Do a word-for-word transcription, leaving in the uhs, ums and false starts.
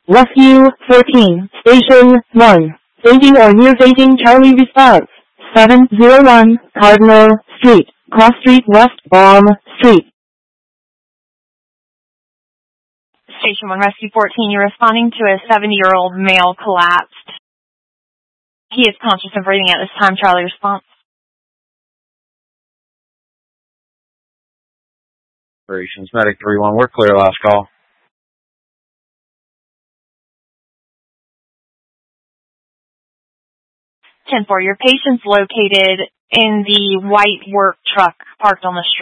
Rescue fourteen, Station one. Fainting or near fainting Charlie response. seven oh one, Cardinal Street, Cross Street West, Baum Street. Station one, Rescue fourteen, you're responding to a seventy-year-old male collapsed. He is conscious and breathing at this time. Charlie response. Operations Medic three one, we're clear, last call. ten four, your patient's located in the white work truck parked on the street.